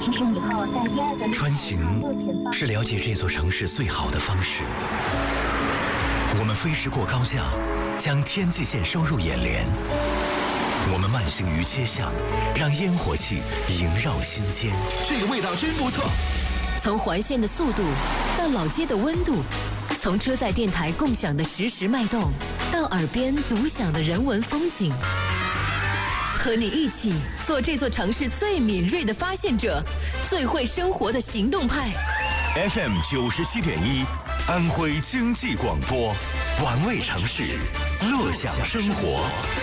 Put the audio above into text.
其实以后在第二个穿行是了解这座城市最好的方式。我们飞驰过高架，将天际线收入眼帘。我们慢行于街巷，让烟火气萦绕心间。 这个味道真不错。 从环线的速度到老街的温度，从车载电台共享的实时脉动，到耳边独享的人文风景，和你一起做这座城市最敏锐的发现者，最会生活的行动派。 FM 97.1，安徽经济广播，玩味城市，乐享生活。